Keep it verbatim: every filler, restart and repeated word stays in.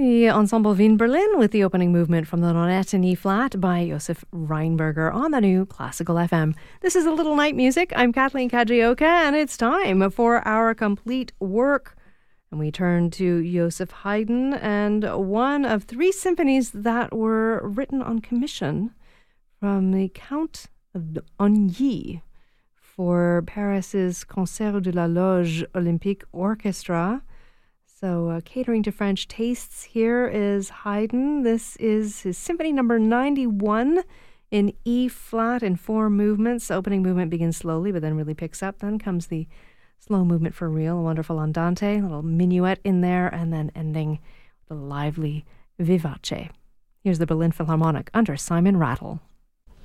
The Ensemble Wien Berlin with the opening movement from the Nonette in E flat by Josef Reinberger on the new Classical F M. This is A Little Night Music. I'm Kathleen Kajioka, and it's time for our complete work. And we turn to Joseph Haydn and one of three symphonies that were written on commission from the Count of Ogny for Paris's Concert de la Loge Olympique Orchestra. So uh, catering to French tastes, here is Haydn. This is his symphony number ninety-one in E flat in four movements. The opening movement begins slowly, but then really picks up. Then comes the slow movement for real, a wonderful andante, a little minuet in there, and then ending with a lively vivace. Here's the Berlin Philharmonic under Simon Rattle.